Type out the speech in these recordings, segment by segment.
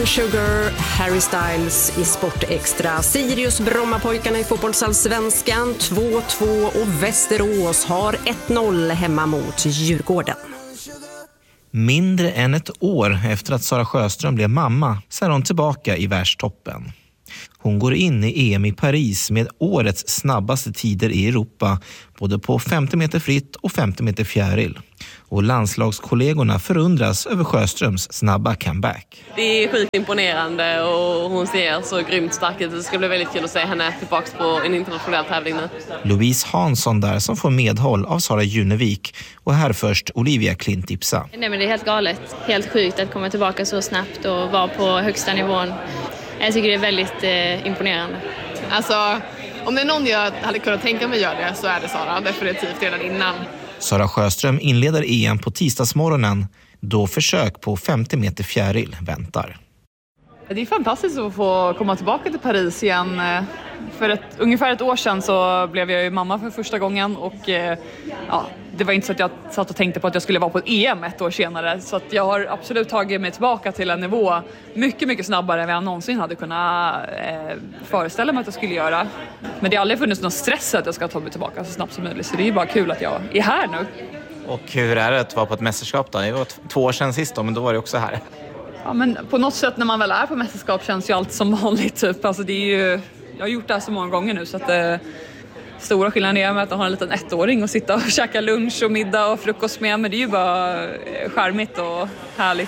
Sugar, Harry Styles i Sportextra. Sirius Brommapojkarna i fotbollsallsvenskan 2-2 och Västerås har 1-0 hemma mot Djurgården. Mindre än ett år efter att Sara Sjöström blev mamma så är hon tillbaka i världstoppen. Hon går in i EM i Paris med årets snabbaste tider i Europa, både på 50 meter fritt och 50 meter fjäril. Och landslagskollegorna förundras över Sjöströms snabba comeback. Det är sjukt imponerande och hon ser så grymt stark ut. Det ska bli väldigt kul att se henne tillbaka på en internationell tävling nu. Louise Hansson där som får medhåll av Sara Junevik och här först Olivia Klintipsa. Nej, men det är helt galet. Helt sjukt att komma tillbaka så snabbt och vara på högsta nivån. Jag tycker det är väldigt imponerande. Alltså, om det är någon jag hade kunnat tänka mig göra det så är det Sara, definitivt redan innan. Sara Sjöström inleder EM på tisdagsmorgonen då försök på 50 meter fjäril väntar. Det är fantastiskt att få komma tillbaka till Paris igen. För ungefär ett år sedan så blev jag ju mamma för första gången och det var inte så att jag satt och tänkte på att jag skulle vara på ett EM ett år senare. Så att jag har absolut tagit mig tillbaka till en nivå mycket, mycket snabbare än vad jag någonsin hade kunnat föreställa mig att jag skulle göra. Men det har aldrig funnits någon stress att jag ska ta mig tillbaka så snabbt som möjligt. Så det är ju bara kul att jag är här nu. Och hur är det att vara på ett mästerskap då? Det var 2 år sedan sist då, men då var det också här. Ja, men på något sätt när man väl är på mästerskap känns ju allt som vanligt typ. Alltså det är ju, jag har gjort det här så många gånger nu så att stora skillnaden är med att ha en liten 1-åring och sitta och käka lunch och middag och frukost med. Men det är ju bara charmigt och härligt.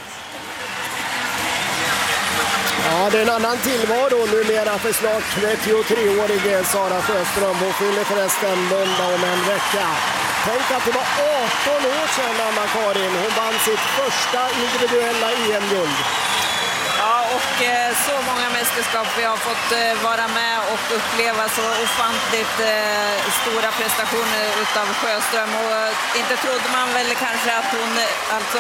Ja, det är en annan tillvaro numera för snart 33-årige Sara Sjöström. Hon fyller förresten måndag om en vecka. Tänk att det var 18 år sedan Anna-Karin. Hon vann sitt första individuella EM-guld. Ja, och så många mästerskap vi har fått vara med och uppleva så ofantligt stora prestationer utav Sjöström. Och inte trodde man väl kanske att hon, alltså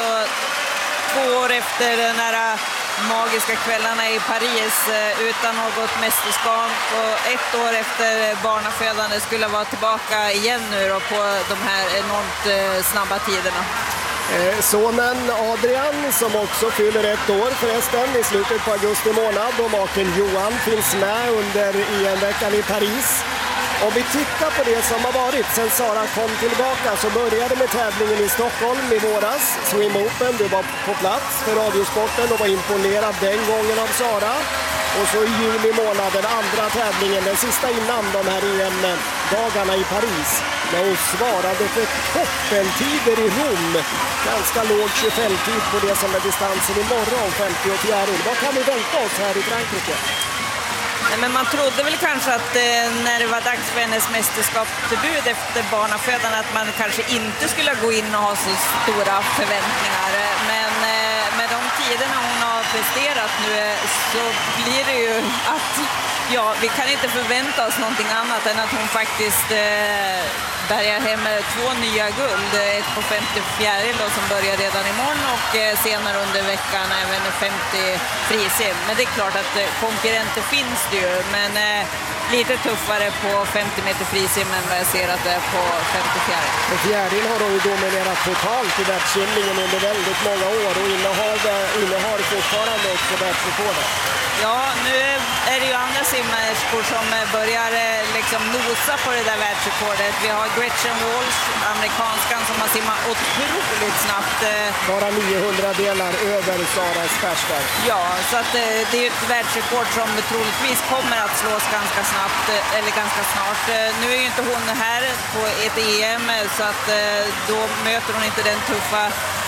2 år efter den här magiska kvällarna i Paris utan något mästerskap och 1 år efter barnafödande skulle vara tillbaka igen nu då på de här enormt snabba tiderna. Sonen Adrian som också fyller 1 år förresten i slutet på augusti månad och maken Johan finns med under EM-veckan i Paris. Om vi tittar på det som har varit sen Sara kom tillbaka så började med tävlingen i Stockholm i våras. Swim Open, du var på plats för Radiosporten och var imponerad den gången av Sara. Och så i juli månad den andra tävlingen, den sista innan de här EM-dagarna i Paris. När hon svarade för toppentider i Rom. Ganska låg 25-tid på det som är distansen imorgon, 50 och fjäril. Vad kan vi vänta oss här i Frankrike? Men man trodde väl kanske att när det var dags för hennes mästerskapsdebut efter barnafödan att man kanske inte skulle gå in och ha så stora förväntningar. Men med de tiderna hon har presterat nu så blir det ju att vi kan inte förvänta oss någonting annat än att hon faktiskt bärgar hem 2 nya guld. Ett på 50 fjäril då, som börjar redan imorgon och senare under veckan även 50 frisim. Men det är klart att konkurrenter finns det ju, men lite tuffare på 50 meter frisim än vad jag ser att det är på 50 fjäril. På fjäril har de ju dominerat totalt i världssimningen under väldigt många år och innehar fortfarande också världsrekordet. Ja, nu är det ju andra simmerskor som börjar liksom nosa på det där världsrekordet. Vi har Gretchen Walsh, amerikanskan, som har simmat otroligt snabbt. Bara 900 delar över Saras Persberg. Ja, så att det är ett världsrekord som troligtvis kommer att slås ganska snabbt, eller ganska snart. Nu är ju inte hon här på ett EM, så att då möter hon inte den tuffa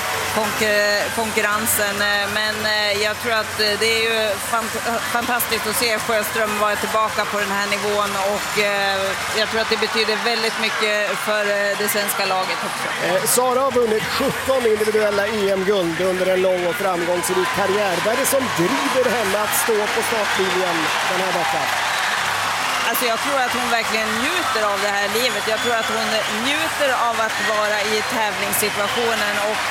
konkurrensen, men jag tror att det är ju fantastiskt att se Sjöström vara tillbaka på den här nivån och jag tror att det betyder väldigt mycket för det svenska laget också. Sara har vunnit 17 individuella EM-guld under en lång och framgångsrik karriär. Vad är det som driver henne att stå på startlinjen den här veckan? Alltså jag tror att hon verkligen njuter av det här livet. Jag tror att hon njuter av att vara i tävlingssituationen och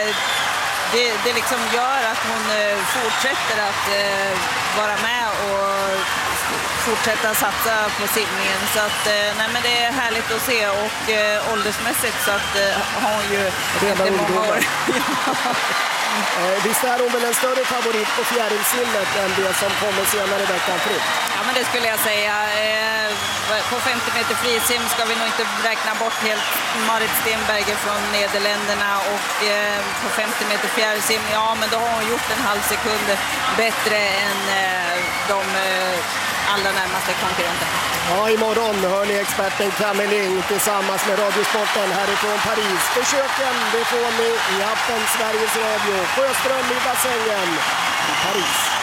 det liksom gör att hon fortsätter att vara med och fortsätta satsa på simningen. Så att, nej, men det är härligt att se och åldersmässigt så att har hon ju redan många år. Visst är hon väl en större favorit på fjärilsimmet än det som kommer senare i veckan, Fritt? Ja, men det skulle jag säga. På 50 meter frisim ska vi nog inte räkna bort helt Marit Stenberger från Nederländerna, och på 50 meter fjärilsim, ja men då har hon gjort en halv sekund bättre än de allra närmaste konkurrenterna. Ja, imorgon hör ni experten Kameling tillsammans med Radiosporten härifrån Paris. Försöken det får ni i appen Sveriges Radio. Sjöström i bassängen i Paris.